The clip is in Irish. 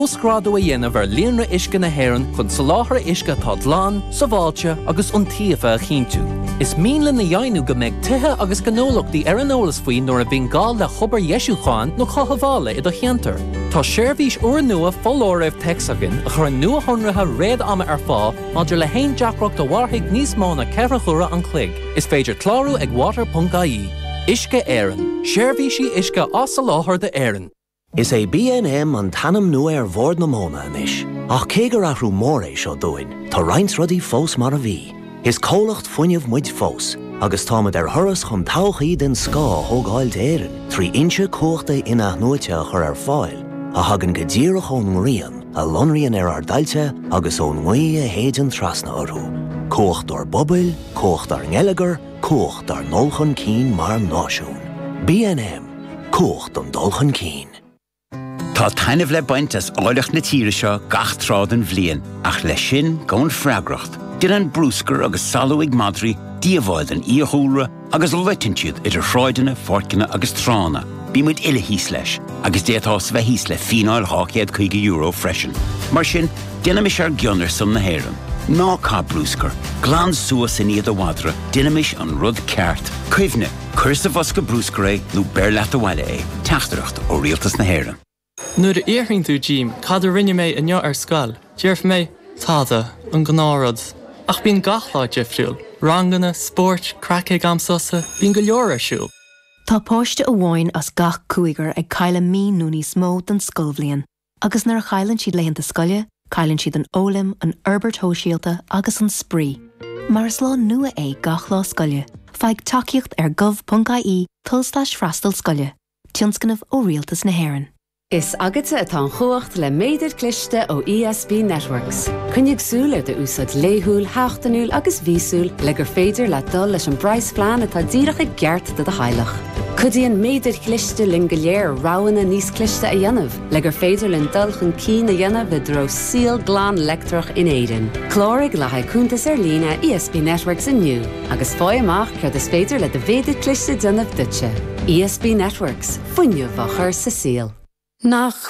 Oscrádó a dhéanamh ar líonra uisce na hÉireann chun soláthar uisce tá dlán, sa bháilte agus iontaofa a chinntiú. Is míle na dhéanú go mbeidh tithe agus gnólachtaí ar an eolas faoin nuair a bhíonn gál le chobar Ieisúcháin nó chothabhála i do cheantar. Tá seirbhís uair nua fóláireamh texagan a chur nua honratha réad ama ar fáil maidir le haon deacracht do mharthaigh níos mó na ceithre chura an chloig. Is féidir clárú ag water.ie. Uisce Éireann. Seirbhísí uisce as a láthair de Éireann. Is é B&M an tanam nua bhór na móna inis. Ach cé gur athrú mór é seo dúin, tá roinnt rudaí fós mar a bhí. Is cólacht fuinneamh muid fós, agus táimid ar thuras chun todhchaí den scá thógáil d'Éireann, 3 inche cóachta ina nuaite a chur ar fáil, a hagann go ddíreach ón ngrian, a lonraíonn ar dailte agus ón ngaí a héidean trasna orthú. Cócht ar bobail, cócht ar ngealagar, cócht ar nolchan cín mar náisiún. B&M, cócht an dulchan cín. Tá tainmh le baint as áileach na tíre seo gach trád an bhliain, ach le sin gón freagracht. Dir an brúscar agus salú ag madri, díomháid an íothúra agus leitinciúd idir shráideanna, forcanna agus trána. Bí muid ile hís leis, agus déatás bheith hís le fínáil €850 freisin. Mar sin, dinamis ar gionnar san na hÉireann. Ná cá brúscar, glán suas in iad a wadra, dinamis an rud ceart. Cuimhne, cur sa bhosca brúscar é nó bear leat a bhaile é, teachtareacht ó rialtas na hÉireann. Nuair a éireann tú Jim, cad a rinne mé inniu ar scoil, dearf mé táda an gnárad. Ach bíon gachláid defriúil, ranganna, sport, cracaigh amsosa, bíon go leor arsúil. Tá páiste a bháin as gach cúigar ag caile mí núní smó den scolbhliain, agus nar chailann siad leitheanta scoile, cailann siad an ólim, an Herbert Hóisialta agus an sprí. Mar is lá nua é gach lá scoile, feadh tacaíocht ar gov.ie /freastal scoile, tionscannamh ó rialtas na hÉireann. Is agate atá chuacht le méidir cliste ó ESB Networks. Cynnig súl ar de úsad léhúil, háachtanúil agus vísúil le gur féidir le dul leis an brais flean atá díreach ag geart de hailech. Cudíon méidir cliste lin go léir ráhanna níos cliste a dhéanamh, le gur féidir lin dulchan cín a dhéanamh le dro síl glán lectrach in éidean. Clórig le haicúntas ar lína ESB Networks inniu, agus fáil amach chuir is féidir le de féidir cliste dionamh dutse. ESB Networks, fuinneamh a chur sa síl. Nach